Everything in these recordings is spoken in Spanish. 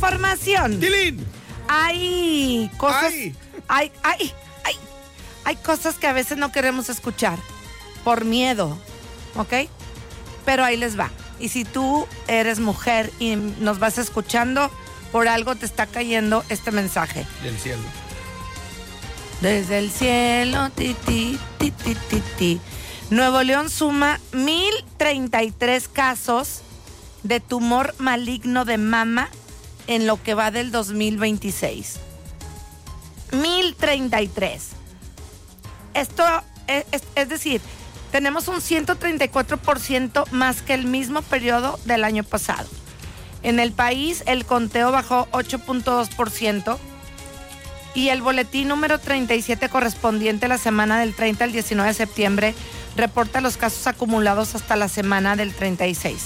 información. ¡Tilín! Hay cosas. ¡Ay! Hay cosas que a veces no queremos escuchar por miedo, ¿ok? Pero ahí les va. Y si tú eres mujer y nos vas escuchando, por algo te está cayendo este mensaje. Del cielo. Desde el cielo, ti, ti, ti, ti, ti, ti. Nuevo León suma 1,033 casos de tumor maligno de mama en lo que va del 2026. 1,033. Esto es decir, tenemos un 134% más que el mismo periodo del año pasado. En el país, el conteo bajó 8.2%. Y el boletín número 37 correspondiente a la semana del 30 al 19 de septiembre reporta los casos acumulados hasta la semana del 36.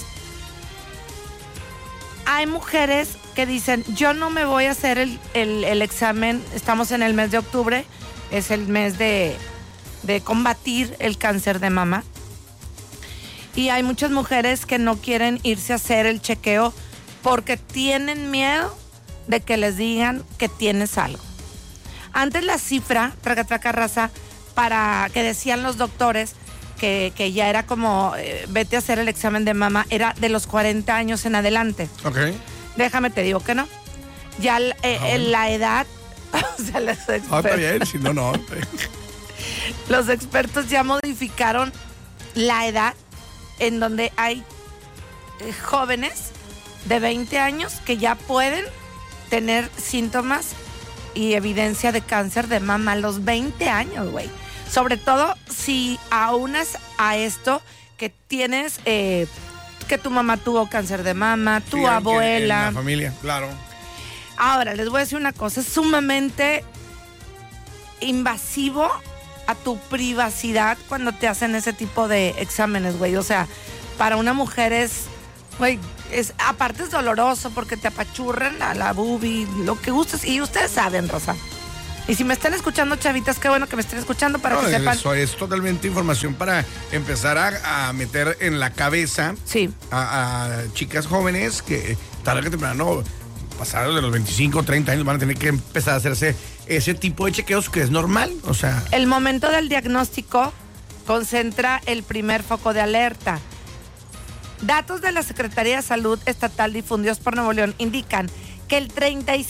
Hay mujeres que dicen, yo no me voy a hacer el examen, estamos en el mes de octubre, es el mes de combatir el cáncer de mama. Y hay muchas mujeres que no quieren irse a hacer el chequeo porque tienen miedo de que les digan que tienes algo. Antes la cifra, traca raza, para que decían los doctores que ya era como vete a hacer el examen de mama, era de los 40 años en adelante. Ok. Déjame te digo que no. Ya la edad, o sea, los expertos, está bien, si no. los expertos ya modificaron la edad en donde hay jóvenes de 20 años que ya pueden tener síntomas y evidencia de cáncer de mama a los 20 años, güey. Sobre todo si aunas a esto que tienes, que tu mamá tuvo cáncer de mama, tu abuela. En la familia, claro. Ahora, les voy a decir una cosa, es sumamente invasivo a tu privacidad cuando te hacen ese tipo de exámenes, güey. O sea, para una mujer güey, aparte es doloroso porque te apachurran la boobie, lo que gustes. Y ustedes saben, Rosa. Y si me están escuchando, chavitas, qué bueno que me estén escuchando para que sepan. Eso es totalmente información para empezar a meter en la cabeza a chicas jóvenes que tarde que temprano, pasados de los 25, 30 años, van a tener que empezar a hacerse ese tipo de chequeos que es normal. O sea, el momento del diagnóstico concentra el primer foco de alerta. Datos de la Secretaría de Salud Estatal difundidos por Nuevo León indican que el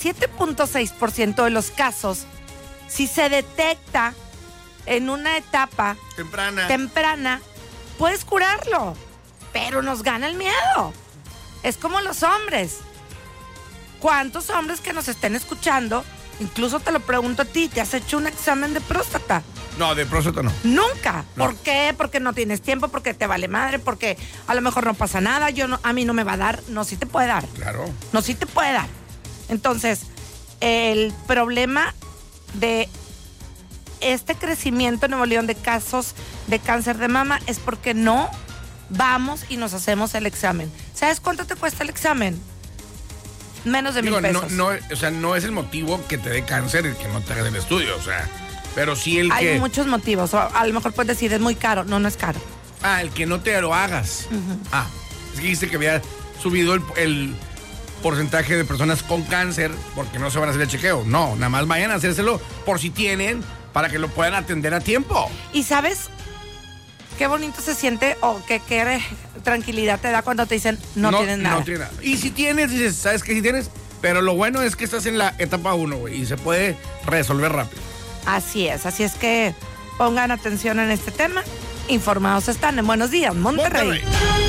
37.6% de los casos, si se detecta en una etapa temprana, puedes curarlo, pero nos gana el miedo. Es como los hombres. ¿Cuántos hombres que nos estén escuchando, incluso te lo pregunto a ti, te has hecho un examen de próstata? No, de próstata no. Nunca. No. ¿Por qué? Porque no tienes tiempo, porque te vale madre, porque a lo mejor no pasa nada, a mí no me va a dar. No, sí te puede dar. Claro. No, sí te puede dar. Entonces, el problema de este crecimiento en Nuevo León de casos de cáncer de mama es porque no vamos y nos hacemos el examen. ¿Sabes cuánto te cuesta el examen? Menos de 1,000 pesos. O sea, no es el motivo que te dé cáncer el que no te hagas el estudio, o sea, pero sí el Hay muchos motivos. A lo mejor puedes decir, es muy caro. No, no es caro. El que no te lo hagas. Uh-huh. Es que dijiste que había subido el porcentaje de personas con cáncer porque no se van a hacer el chequeo. No, nada más vayan a hacérselo por si tienen, para que lo puedan atender a tiempo. Y ¿sabes qué bonito se siente o qué tranquilidad te da cuando te dicen no tienes nada? No tienes nada. Y si tienes, dices, ¿sabes qué? Si tienes, pero lo bueno es que estás en la etapa 1, güey, y se puede resolver rápido. Así es que pongan atención en este tema. Informados están en Buenos Días, Monterrey.